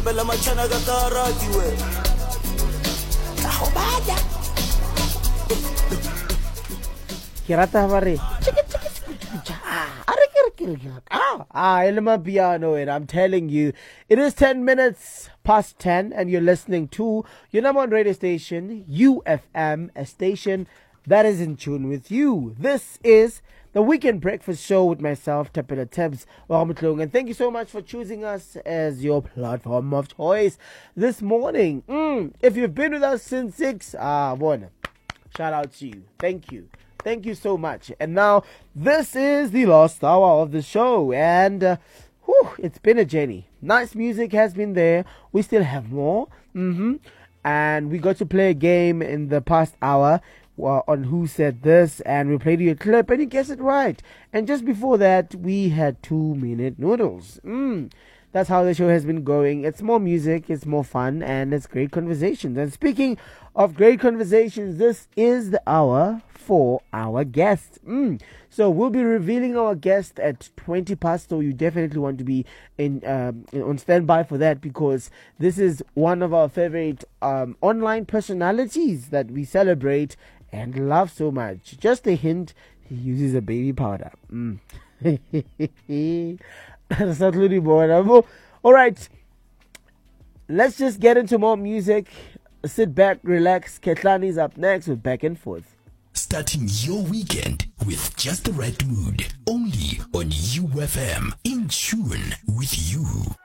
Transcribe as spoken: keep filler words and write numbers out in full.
Tobela machana ka taraki we. Kahobada. Kirata bare. Ah, ah, Elma piano, and I'm telling you, it is ten minutes past ten, and you're listening to your number one radio station, U F M, a station that is in tune with you. This is the Weekend Breakfast Show with myself, Tapela Tebs, and thank you so much for choosing us as your platform of choice this morning. Mm, if you've been with us since six, ah, one, shout out to you. Thank you. Thank you so much. And now, this is the last hour of the show. And, uh, whew, it's been a journey. Nice music has been there. We still have more. Mm-hmm. And we got to play a game in the past hour uh, on Who Said This. And we played you a clip and you guessed it right. And just before that, we had two-minute noodles. Mm. That's how the show has been going. It's more music, it's more fun, and it's great conversations. And speaking of great conversations, this is the hour for our guest. Mm. So we'll be revealing our guest at twenty past, so you definitely want to be in um, on standby for that, because this is one of our favorite um, online personalities that we celebrate and love so much. Just a hint, he uses a baby powder. Mm. All right, let's just get into more music. Sit back, relax. Ketlani's up next with Back and Forth. Starting your weekend with just the right mood. Only on U F M. In tune with you.